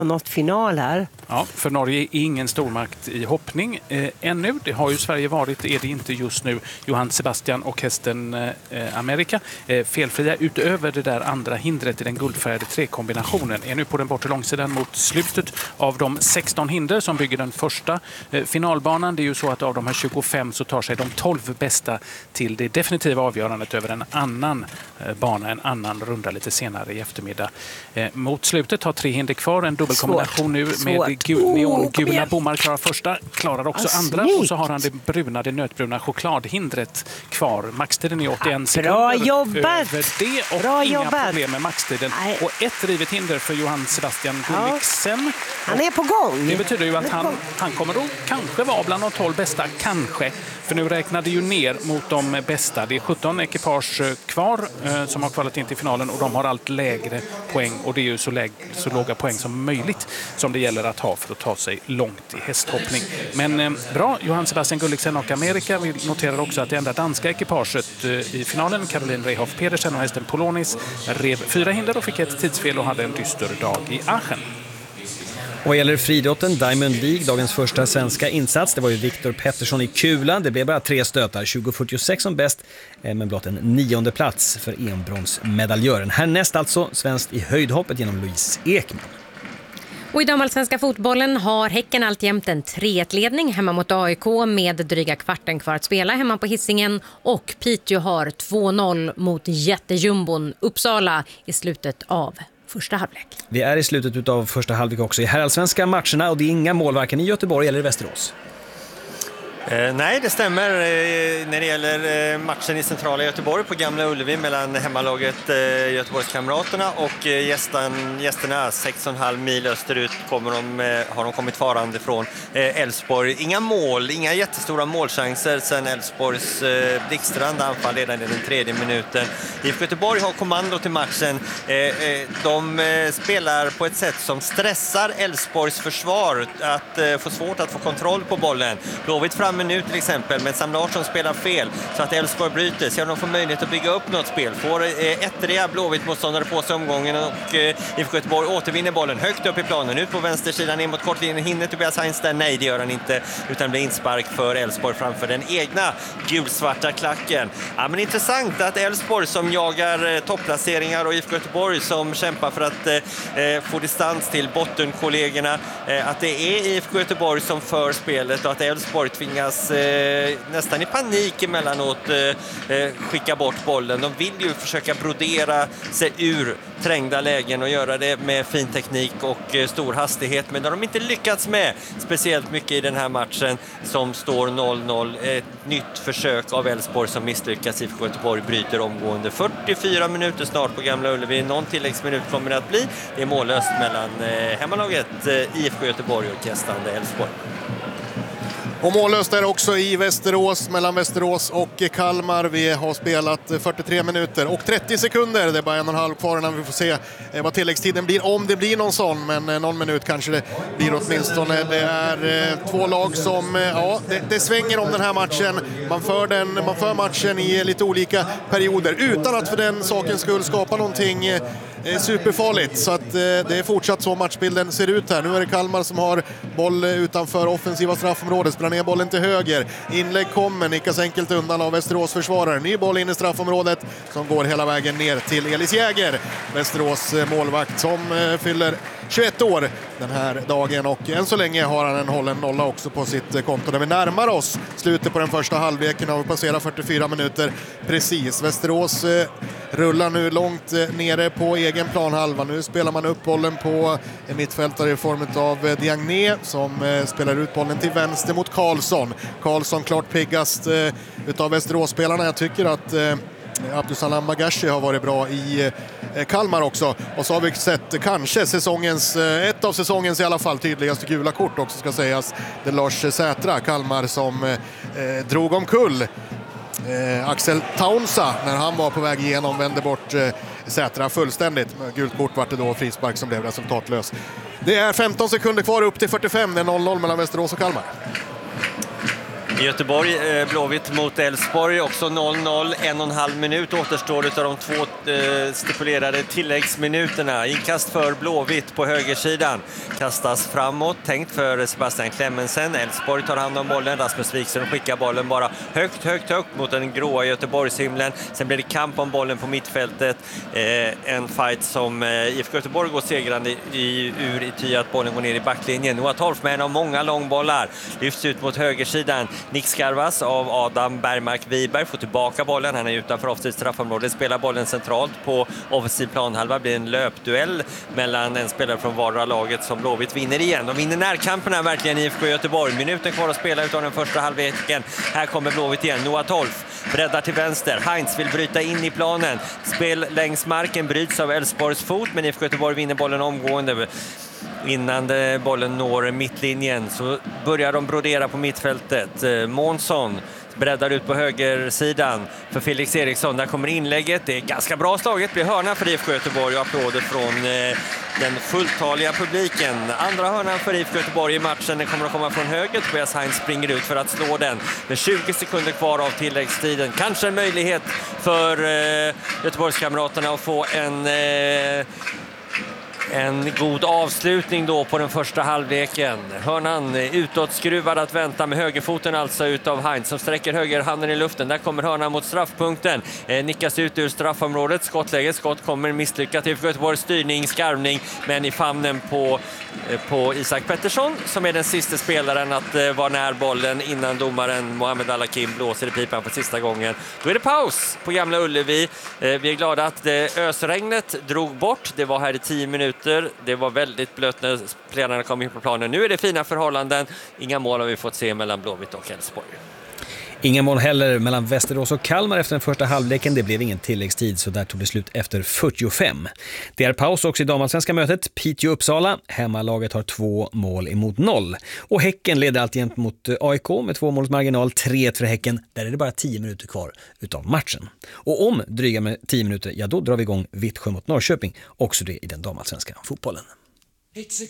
något final här. Ja, för Norge är ingen stormakt i hoppning ännu. Det har ju Sverige varit, är det inte just nu. Johann Sebastian och hästen Amerika felfria utöver det där andra hindret i den guldfärgade trekombinationen. Är nu på den bortre långsidan mot slutet av de 16 hinder som bygger den första finalbanan. Det är ju så att av de här 25 så tar sig de 12 bästa till det definitiva avgörandet över en annan bana, en annan runda lite senare i eftermiddag. Mot slutet har 3 hinder kvar, en dubbelkombination nu med neongula bommar klarar första, klarar också andra och så har han det bruna, det nötbruna chokladhindret kvar. Maxtiden är 81 sekunder. Bra jobbat! Över det och bra inga jobbat. problem med maxtiden. Nej. Och ett rivet hinder för Johann Sebastian Gulliksen. Han är på gång. Det betyder ju att han kommer att kanske vara bland de 12 bästa, kanske. För nu räknade ju ner mot de bästa. Det är 17 ekipage kvar som har kvalat in till finalen och de har allt lägre poäng. Och det är ju så låga poäng som möjligt som det gäller att ha för att ta sig långt i hästhoppning. Men bra, Johann Sebastian Gulliksen och Amerika. Vi noterar också att det enda danska ekipaget i finalen, Caroline Reihoff Pedersen och hästen Polonis, rev 4 hinder och fick ett tidsfel och hade en dyster dag i Aachen. Och vad gäller friidrotten, Diamond League, dagens första svenska insats, det var ju Viktor Pettersson i kulan. Det blev bara 3 stötar, 20.46 som bäst, men blott en 9:e plats för enbronsmedaljören. Härnäst alltså svenskt i höjdhoppet genom Louise Ekman. Och i damallsvenska fotbollen har Häcken alltjämt en 3-1-ledning hemma mot AIK med dryga kvarten kvar att spela hemma på Hisingen. Och Piteå har 2-0 mot jättejumbon Uppsala i slutet av första halvlek. Vi är i slutet av första halvlek också i herrallsvenska matcherna och det är inga mål varken i Göteborg eller i Västerås. Nej, det stämmer när det gäller matchen i centrala Göteborg på Gamla Ullevi mellan hemmalaget Göteborgskamraterna och gästerna 6,5 mil österut har de kommit farande från Älvsborg. Inga mål, inga jättestora målchanser sen Älvsborgs blixtrande anfall redan i den 3:e minuten. IFK Göteborg har kommando till matchen. De spelar på ett sätt som stressar Älvsborgs försvar att få svårt att få kontroll på bollen. Blåvitt fram nu till exempel, men Sam Larsson spelar fel så att Älvsborg bryter. Så de får möjlighet att bygga upp något spel. Får ettriga Blåvitt-motståndare på sig omgången och IFK Göteborg återvinner bollen högt upp i planen. Ut på vänstersidan in mot kortlinjen. Hinner Tobias Heinz där? Nej, det gör han inte. Utan blir inspark för Älvsborg framför den egna gulsvarta klacken. Ja, men intressant att Älvsborg som jagar topplaceringar och IFK Göteborg som kämpar för att få distans till bottenkollegorna. Att det är IFK Göteborg som för spelet och att Älvsborg tvingas nästan i panik emellanåt skicka bort bollen. De vill ju försöka brodera sig ur trängda lägen och göra det med fin teknik och stor hastighet, men de har inte lyckats med speciellt mycket i den här matchen som står 0-0. Ett nytt försök av Älvsborg som misslyckas. IFK Göteborg bryter omgående. 44 minuter snart på Gamla Ullevi. Någon tilläggsminut kommer det att bli. Det är mållöst mellan hemmalaget IFK Göteborg och gästande Älvsborg. Och mållöst är också i Västerås, mellan Västerås och Kalmar. Vi har spelat 43 minuter och 30 sekunder. Det är bara 1,5 kvar innan vi får se vad tilläggstiden blir. Om det blir någon sån, men någon minut kanske det blir åtminstone. Det är 2 lag som, det svänger om den här matchen. Man för matchen i lite olika perioder utan att för den sakens skull skapa någonting superfarligt. Så att det är fortsatt så matchbilden ser ut här. Nu är det Kalmar som har boll utanför offensiva straffområdet. Spelar ner bollen till höger. Inlägg kommer, nickas enkelt undan av Västerås försvarare. Ny boll in i straffområdet som går hela vägen ner till Elis Jäger. Västerås målvakt som fyller 21 år den här dagen och än så länge har han en hållen nolla också på sitt konto. När vi närmar oss slutet på den första halvleken har vi passerat 44 minuter precis. Västerås rullar nu långt nere på egen planhalva. Nu spelar man upp bollen på en mittfältare i form av Diagné som spelar ut bollen till vänster mot Karlsson. Karlsson klart piggast utav Västerås-spelarna. Jag tycker att Abdusalam Magashi har varit bra i Kalmar också. Och så har vi sett kanske ett av säsongens i alla fall tydligaste gula kort också ska sägas. Det är Lars Sätra, Kalmar, som drog omkull Axel Taunsa när han var på väg igenom, vände bort Sätra fullständigt. Gult kort var det då, frispark som blev resultatlös. Det är 15 sekunder kvar upp till 45, det är 0-0 mellan Västerås och Kalmar. I Göteborg, Blåvitt mot Elfsborg, också 0-0, 1,5 minut återstår utav de 2 stipulerade tilläggsminuterna. Inkast för Blåvitt på högersidan, kastas framåt, tänkt för Sebastian Klemmensen. Elfsborg tar hand om bollen, Rasmus Wikström skickar bollen bara högt mot den gråa Göteborgshimlen. Sen blir det kamp om bollen på mittfältet, en fight som IFK Göteborg går segrande ur i ty att bollen går ner i backlinjen. Noah Tolf med en av många långbollar, lyfts ut mot högersidan. Nick Skarvas av Adam Bergmark Wiberg får tillbaka bollen, han är utanför offensivt straffområde, spelar bollen centralt på offensiv planhalva, blir en löpduell mellan en spelare från vardera laget som Blåvitt vinner igen. De vinner närkamperna verkligen i IFK Göteborg. Minuten kvar att spela utav den första halvleken. Här kommer Blåvitt igen. Noah Tolf breddar till vänster. Heinz vill bryta in i planen. Spel längs marken bryts av Elfsborgs fot, men IFK Göteborg vinner bollen omgående. Innan bollen når mittlinjen så börjar de brodera på mittfältet. Månsson breddar ut på högersidan för Felix Eriksson. Där kommer inlägget. Det är ganska bra slaget. Blir hörna för IFK Göteborg och applåder från den fulltaliga publiken. Andra hörnan för IFK Göteborg i matchen. Den kommer att komma från höger. Tobias Heinz springer ut för att slå den. Med 20 sekunder kvar av tilläggstiden. Kanske en möjlighet för Göteborgskamraterna att få en god avslutning då på den första halvleken. Hörnan utåtskruvad att vänta med högerfoten alltså utav Heinz som sträcker högerhanden i luften. Där kommer hörnan mot straffpunkten. Nickas ut ur straffområdet. Skottläge. Skott kommer misslyckat till Göteborgs styrning, skarvning, men i famnen på Isak Pettersson som är den sista spelaren att vara när bollen innan domaren Mohamed Al-Hakim blåser i pipan för sista gången. Då är det paus på Gamla Ullevi. Vi är glada att ösregnet drog bort. Det var här i 10 minuter. Det var väldigt blött när spelarna kom in på planen. Nu är det fina förhållanden. Inga mål har vi fått se mellan Blåvitt och Elfsborg. Inga mål heller mellan Västerås och Kalmar efter den första halvleken. Det blev ingen tilläggstid, så där tog det slut efter 45. Det är paus också i damallsvenska mötet. Piteå-Uppsala. Hemmalaget har 2 mål emot 0. Och Häcken leder alltjämt mot AIK med 2 måls marginal. 3-1 för Häcken. Där är det bara 10 minuter kvar utav matchen. Och om dryga med 10 minuter, ja då drar vi igång Vittsjö mot Norrköping. Också det i den damallsvenska fotbollen. It's a